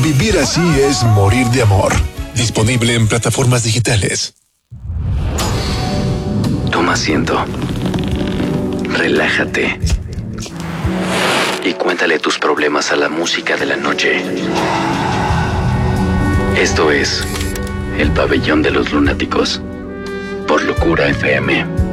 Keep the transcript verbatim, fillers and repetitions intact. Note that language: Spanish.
Vivir así es morir de amor. Disponible en plataformas digitales. Toma asiento. Relájate. Y cuéntale tus problemas a la música de la noche. Esto es El Pabellón de los Lunáticos por Locura F M.